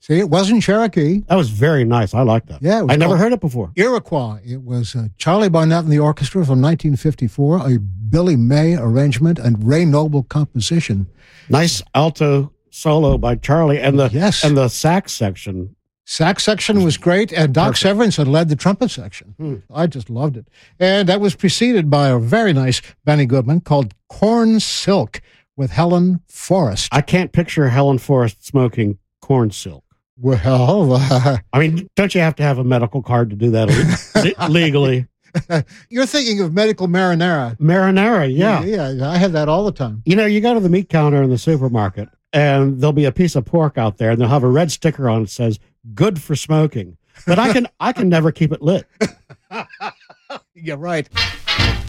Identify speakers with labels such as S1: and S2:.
S1: See, it wasn't Cherokee.
S2: That was very nice. I like that.
S1: Yeah,
S2: I never heard it before.
S1: Iroquois. It was Charlie Barnett and the orchestra from 1954, a Billy May arrangement and Ray Noble composition.
S2: Nice alto solo by Charlie, and the sax section.
S1: Sax section was great, and Doc Severinsen had led the trumpet section. I just loved it. And that was preceded by a very nice Benny Goodman called Corn Silk with Helen Forrest.
S2: I can't picture Helen Forrest smoking corn silk.
S1: Well,
S2: I mean, don't you have to have a medical card to do that legally?
S1: You're thinking of medical marinara.
S2: Marinara, yeah.
S1: Yeah, I have that all the time.
S2: You know, you go to the meat counter in the supermarket, and there'll be a piece of pork out there, and they'll have a red sticker on it that says, good for smoking. But I can never keep it lit.
S1: You're right.